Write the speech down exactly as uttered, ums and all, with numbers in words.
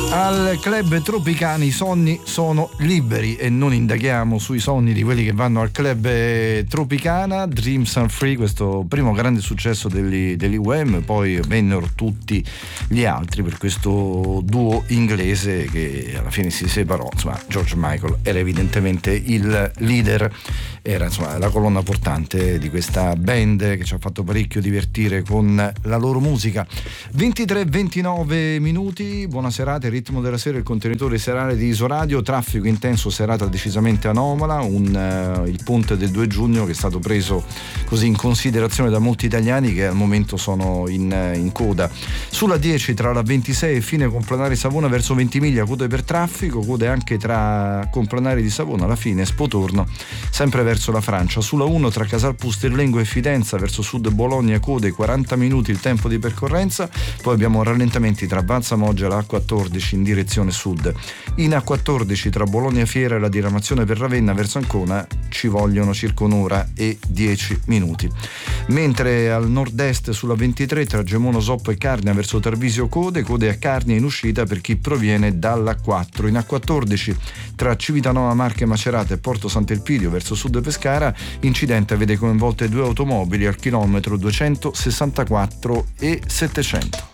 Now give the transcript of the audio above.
Al club Tropicana i sonni sono liberi e non indaghiamo sui sonni di quelli che vanno al club Tropicana. Dreams Are Free, questo primo grande successo degli, degli U M, poi vennero tutti gli altri per questo duo inglese che alla fine si separò. Insomma, George Michael era evidentemente il leader, era insomma la colonna portante di questa band che ci ha fatto parecchio divertire con la loro musica. ventitré ventinove minuti, buona serata, il ritmo della sera, il contenitore serale di Isoradio. Traffico intenso, serata decisamente anomala, un, uh, il ponte del due giugno che è stato preso così in considerazione da molti italiani che al momento sono in, in coda. Sulla dieci tra la ventisei e fine Complanare Savona verso Ventimiglia, code per traffico, code anche tra Complanare di Savona, alla fine Spotorno sempre verso la Francia. Sulla uno tra Casal Pusterlengo e Fidenza verso sud Bologna, code quaranta minuti il tempo di percorrenza. Poi abbiamo rallentamenti tra Valsamoggia e la A quattordici in direzione sud. In A quattordici tra Bologna Fiera e la diramazione per Ravenna verso Ancona ci vogliono circa un'ora e dieci minuti. Mentre al nord-est sulla ventitré tra Gemona Soppo e Carnia verso Tarvisio code, code a Carnia in uscita per chi proviene dall'A quattro. In A quattordici tra Civitanova Marche Macerata e Porto Sant'Elpidio verso sud Pescara, incidente vede coinvolte due automobili al chilometro duecentosessantaquattro e settecento.